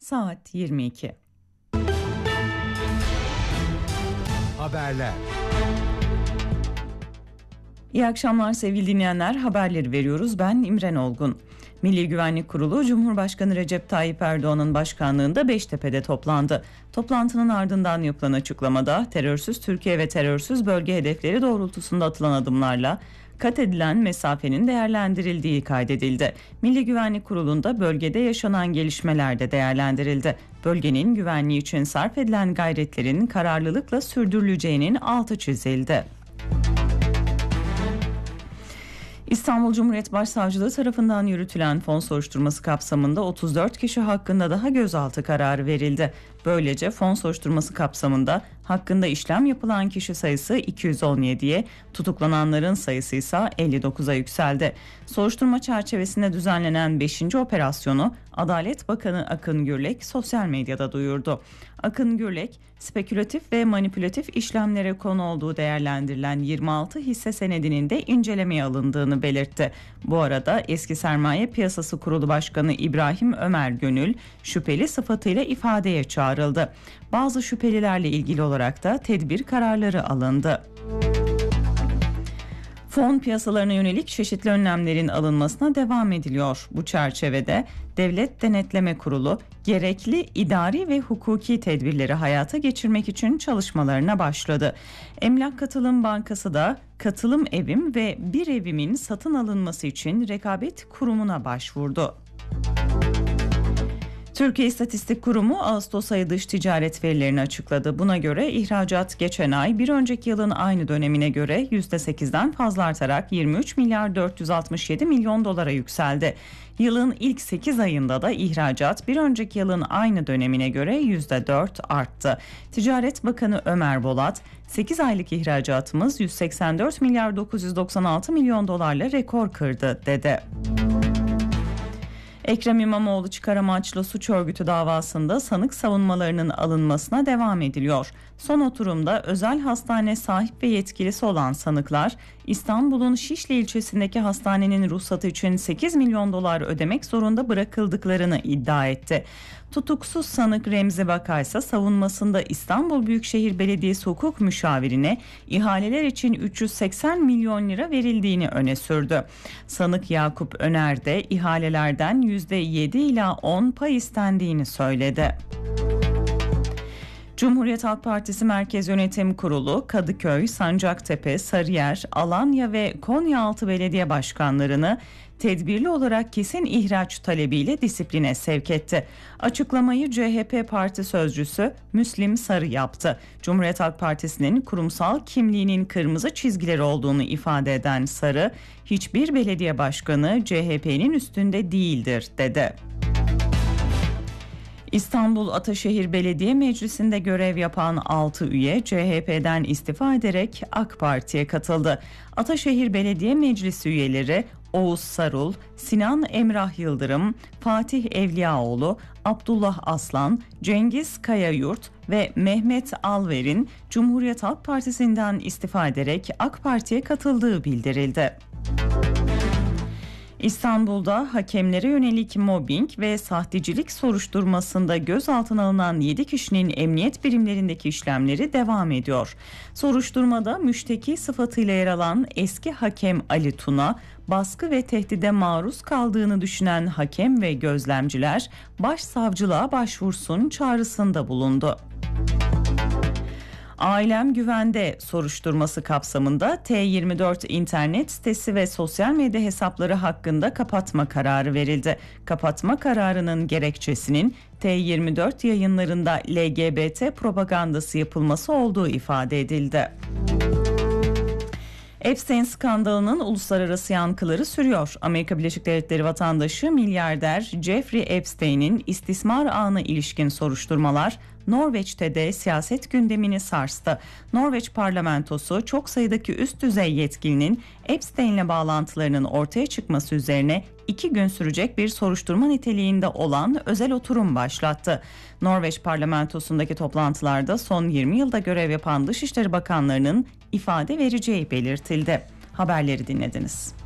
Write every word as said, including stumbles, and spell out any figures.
Saat yirmi iki. Haberler. İyi akşamlar sevgili dinleyenler. Haberleri veriyoruz. Ben İmren Olgun. Milli Güvenlik Kurulu Cumhurbaşkanı Recep Tayyip Erdoğan'ın başkanlığında Beştepe'de toplandı. Toplantının ardından yapılan açıklamada terörsüz Türkiye ve terörsüz bölge hedefleri doğrultusunda atılan adımlarla kat edilen mesafenin değerlendirildiği kaydedildi. Milli Güvenlik Kurulu'nda bölgede yaşanan gelişmeler de değerlendirildi. Bölgenin güvenliği için sarf edilen gayretlerin kararlılıkla sürdürüleceğinin altı çizildi. İstanbul Cumhuriyet Başsavcılığı tarafından yürütülen fon soruşturması kapsamında otuz dört kişi hakkında daha gözaltı kararı verildi. Böylece fon soruşturması kapsamında hakkında işlem yapılan kişi sayısı iki yüz on yediye, tutuklananların sayısı ise elli dokuza yükseldi. Soruşturma çerçevesinde düzenlenen beşinci operasyonu Adalet Bakanı Akın Gürlek sosyal medyada duyurdu. Akın Gürlek, spekülatif ve manipülatif işlemlere konu olduğu değerlendirilen yirmi altı hisse senedinin de incelemeye alındığını belirtti. Bu arada eski Sermaye Piyasası Kurulu Başkanı İbrahim Ömer Gönül şüpheli sıfatıyla ifadeye çağrıldı. Bazı şüphelilerle ilgili olarak da tedbir kararları alındı. Fon piyasalarına yönelik çeşitli önlemlerin alınmasına devam ediliyor. Bu çerçevede Devlet Denetleme Kurulu gerekli idari ve hukuki tedbirleri hayata geçirmek için çalışmalarına başladı. Emlak Katılım Bankası da Katılım Evim ve Bir Evim'in satın alınması için Rekabet Kurumu'na başvurdu. Türkiye İstatistik Kurumu Ağustos ayı dış ticaret verilerini açıkladı. Buna göre ihracat geçen ay bir önceki yılın aynı dönemine göre yüzde sekizden fazla artarak yirmi üç milyar dört yüz altmış yedi milyon dolara yükseldi. Yılın ilk sekiz ayında da ihracat bir önceki yılın aynı dönemine göre yüzde dört arttı. Ticaret Bakanı Ömer Bolat, sekiz aylık ihracatımız yüz seksen dört milyar dokuz yüz doksan altı milyon dolarla rekor kırdı dedi. Ekrem İmamoğlu çıkar amaçlı suç örgütü davasında sanık savunmalarının alınmasına devam ediliyor. Son oturumda özel hastane sahip ve yetkilisi olan sanıklar İstanbul'un Şişli ilçesindeki hastanenin ruhsatı için sekiz milyon dolar ödemek zorunda bırakıldıklarını iddia etti. Tutuksuz sanık Remzi Baka ise savunmasında İstanbul Büyükşehir Belediyesi hukuk müşavirine ihaleler için üç yüz seksen milyon lira verildiğini öne sürdü. Sanık Yakup Öner de ihalelerden yüzde yedi ila on pay istendiğini söyledi. Cumhuriyet Halk Partisi Merkez Yönetim Kurulu, Kadıköy, Sancaktepe, Sarıyer, Alanya ve Konyaaltı belediye başkanlarını tedbirli olarak kesin ihraç talebiyle disipline sevk etti. Açıklamayı C H P Parti Sözcüsü Müslim Sarı yaptı. Cumhuriyet Halk Partisi'nin kurumsal kimliğinin kırmızı çizgileri olduğunu ifade eden Sarı, hiçbir belediye başkanı C H P'nin üstünde değildir dedi. İstanbul Ataşehir Belediye Meclisi'nde görev yapan altı üye C H P'den istifa ederek AK Parti'ye katıldı. Ataşehir Belediye Meclisi üyeleri Oğuz Sarul, Sinan Emrah Yıldırım, Fatih Evliyaoğlu, Abdullah Aslan, Cengiz Kayayurt ve Mehmet Alver'in Cumhuriyet Halk Partisi'nden istifa ederek AK Parti'ye katıldığı bildirildi. İstanbul'da hakemlere yönelik mobbing ve sahtecilik soruşturmasında gözaltına alınan yedi kişinin emniyet birimlerindeki işlemleri devam ediyor. Soruşturmada müşteki sıfatıyla yer alan eski hakem Ali Tuna, baskı ve tehdide maruz kaldığını düşünen hakem ve gözlemciler başsavcılığa başvursun çağrısında bulundu. Ailem Güvende soruşturması kapsamında T yirmi dört internet sitesi ve sosyal medya hesapları hakkında kapatma kararı verildi. Kapatma kararının gerekçesinin T yirmi dört yayınlarında L G B T propagandası yapılması olduğu ifade edildi. Epstein skandalının uluslararası yankıları sürüyor. Amerika Birleşik Devletleri vatandaşı milyarder Jeffrey Epstein'in istismar ağına ilişkin soruşturmalar Norveç'te de siyaset gündemini sarstı. Norveç parlamentosu çok sayıdaki üst düzey yetkilinin Epstein'le bağlantılarının ortaya çıkması üzerine iki gün sürecek bir soruşturma niteliğinde olan özel oturum başlattı. Norveç parlamentosundaki toplantılarda son yirmi yılda görev yapan Dışişleri Bakanlarının ifade vereceği belirtildi. Haberleri dinlediniz.